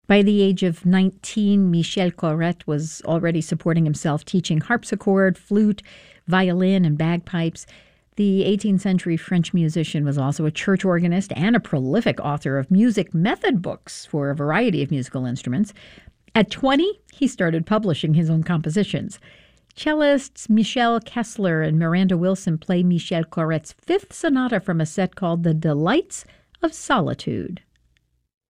By the age of 19, Michel Corrette was already supporting himself teaching harpsichord, flute, violin, and bagpipes. The 18th century French musician was also a church organist and a prolific author of music method books for a variety of musical instruments. At 20, he started publishing his own compositions. Cellists Michel Kessler and Miranda Wilson play Michel Corrette's fifth sonata from a set called The Delights of Solitude.